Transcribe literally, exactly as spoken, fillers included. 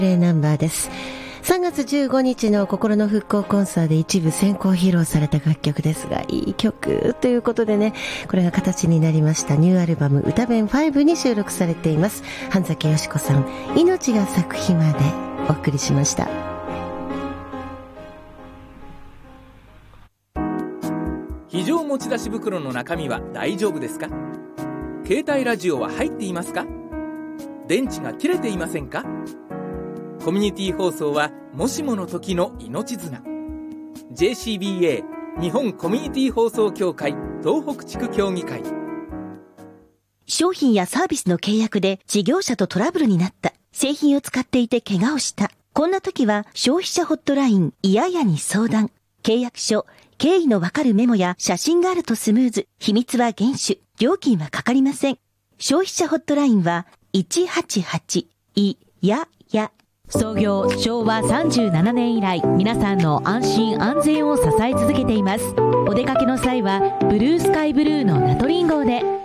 例ナンバーです。さんがつじゅうごにちの心の復興コンサートで一部先行披露された楽曲ですが、いい曲ということでね、これが形になりましたニューアルバム歌弁ごに収録されています。半崎よし子さん、命が咲く日までお送りしました。 非常持ち出し袋の中身は大丈夫ですか？携帯ラジオは入っていますか？電池が切れていませんか？コミュニティ放送はもしもの時の命綱。 ジェーシービーエー 日本コミュニティ放送協会東北地区協議会。 商品やサービスの契約で事業者とトラブルになった。製品を使っていて怪我をした。こんな時は消費者ホットラインいややに相談。契約書、経緯のわかるメモや写真があるとスムーズ。秘密は厳守。料金はかかりません。消費者ホットラインはいちはちはちいやや。 創業しょうわさんじゅうななねん以来、皆さんの安心安全を支え続けています。お出かけの際はブルースカイブルーのナトリン号で。